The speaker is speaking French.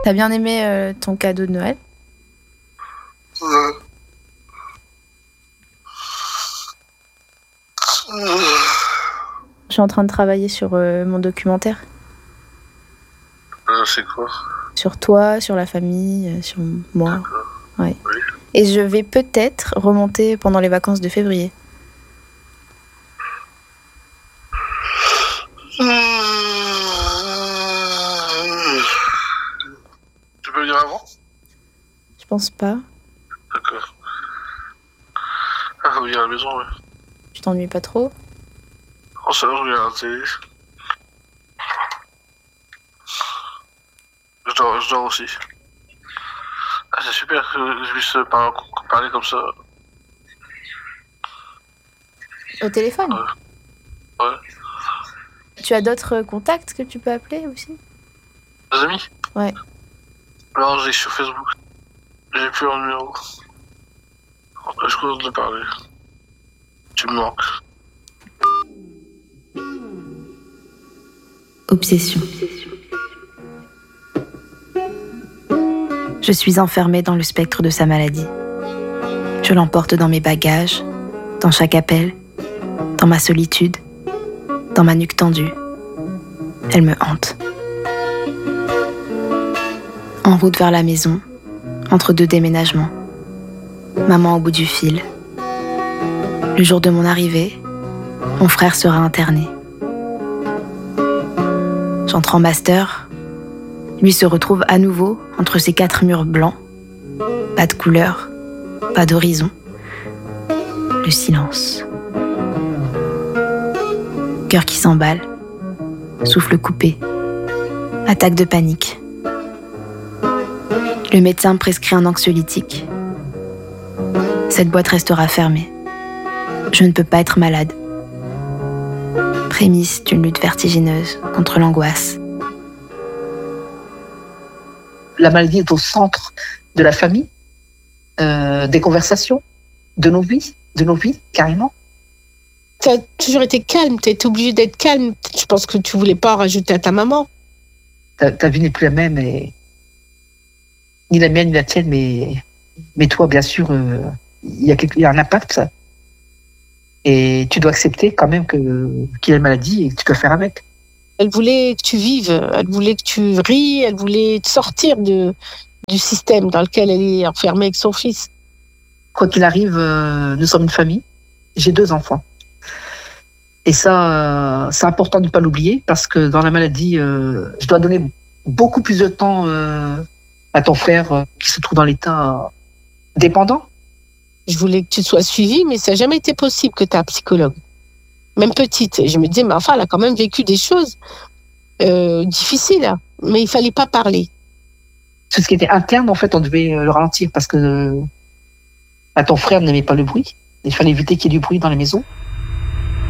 T'as bien aimé ton cadeau de Noël? Euh, euh, Je suis en train de travailler sur mon documentaire. c'est quoi? Sur toi, sur la famille, sur moi. D'accord. Ouais. Oui. Et je vais peut-être remonter pendant les vacances de février. Tu peux venir avant? Je pense pas. D'accord. Ah, faut venir à la maison, ouais. Tu t'ennuies pas trop? Oh, ça va, je regarde la télé. Je dors aussi. Ah, c'est super que je puisse parler comme ça. Au téléphone? Ouais. Ouais. Tu as d'autres contacts que tu peux appeler aussi? Des amis? Ouais. Non, j'ai sur Facebook. J'ai plus leur numéro. Après, je continue de parler. Tu me manques. Obsession. Je suis enfermée dans le spectre de sa maladie. Je l'emporte dans mes bagages, dans chaque appel, dans ma solitude, dans ma nuque tendue. Elle me hante. En route vers la maison, entre deux déménagements. Maman au bout du fil. Le jour de mon arrivée, mon frère sera interné. J'entre en master. Lui se retrouve à nouveau entre ces 4 murs blancs. Pas de couleur, pas d'horizon. Le silence. Cœur qui s'emballe. Souffle coupé. Attaque de panique. Le médecin me prescrit un anxiolytique. Cette boîte restera fermée. Je ne peux pas être malade. Prémisse d'une lutte vertigineuse contre l'angoisse. La maladie est au centre de la famille, des conversations, de nos vies, carrément. Tu as toujours été calme, tu été obligée d'être calme. Je pense que tu voulais pas en rajouter à ta maman. Ta vie n'est plus la même, ni la mienne ni la tienne, mais toi, bien sûr, il y a un impact. Et tu dois accepter quand même qu'il y a une maladie et que tu dois faire avec. Elle voulait que tu vives, elle voulait que tu ris, elle voulait te sortir du système dans lequel elle est enfermée avec son fils. Quoi qu'il arrive, nous sommes une famille. J'ai 2 enfants. Et ça, c'est important de ne pas l'oublier parce que dans la maladie, je dois donner beaucoup plus de temps à ton frère qui se trouve dans l'état dépendant. Je voulais que tu sois suivie, mais ça n'a jamais été possible que tu aies un psychologue. Même petite. Et je me disais, mais enfin, elle a quand même vécu des choses difficiles, mais il fallait pas parler. Tout ce qui était interne, en fait, on devait le ralentir parce que ton frère n'aimait pas le bruit. Il fallait éviter qu'il y ait du bruit dans la maison.